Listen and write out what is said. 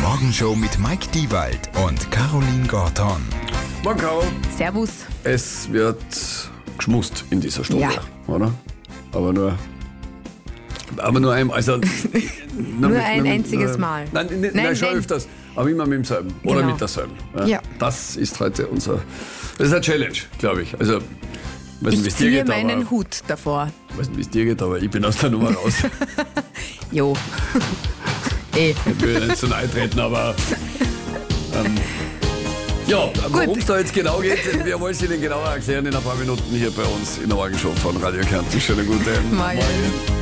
Morgenshow mit Mike Diewald und Caroline Gorton. Morgen, Caro. Servus. Es wird geschmust in dieser Stunde, Ja. oder? Aber nur einmal. Also, Nur ein einziges Mal. Nein, schon öfters. Aber immer mit demselben. Oder Genau. mit derselben. Ja. Das ist heute das ist eine Challenge, glaube ich. Also, weiß nicht, wie Ich es dir ziehe geht, meinen aber, Hut davor. weiß nicht, wie es dir geht, aber ich bin aus der Nummer raus. Jo. Ich will nicht so nahe treten, aber worum es da jetzt genau geht, wir wollen es Ihnen genauer erklären in ein paar Minuten hier bei uns in der Morgenshow von Radio Kärnten. Schönen guten Morgen.